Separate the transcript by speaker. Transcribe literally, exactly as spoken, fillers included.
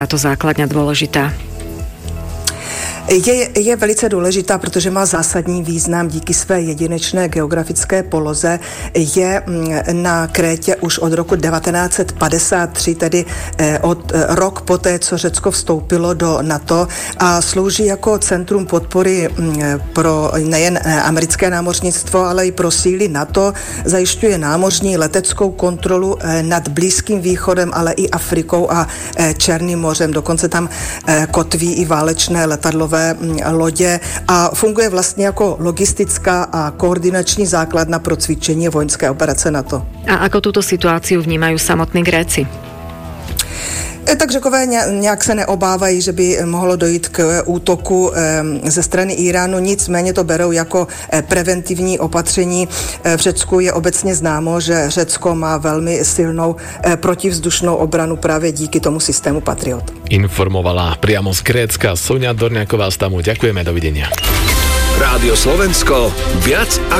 Speaker 1: táto základňa dôležitá?
Speaker 2: Je, je velice důležitá, protože má zásadní význam díky své jedinečné geografické poloze. Je na Krétě už od roku devatenáct set padesát tři, tedy od rok poté, co Řecko vstoupilo do NATO, a slouží jako centrum podpory pro nejen americké námořnictvo, ale i pro síly NATO. Zajišťuje námořní leteckou kontrolu nad Blízkým východem, ale i Afrikou a Černým mořem. Dokonce tam kotví i válečné letadlové lodě a funguje vlastně jako logistická a koordinační základna pro cvičení vojenské operace NATO.
Speaker 1: A ako túto situáciu vnímajú samotní Gréci?
Speaker 2: Tak Řekové nějak se neobávají, že by mohlo dojít k útoku ze strany Iránu, nicméně to berou jako preventivní opatření. V Řecku je obecně známo, že Řecko má velmi silnou protivzdušnou obranu právě díky tomu systému Patriot.
Speaker 3: Informovala priamo z Grécka Soňa Dorňáková z Tamu. Ďakujeme, dovidenia.
Speaker 4: Rádio Slovensko, viac ako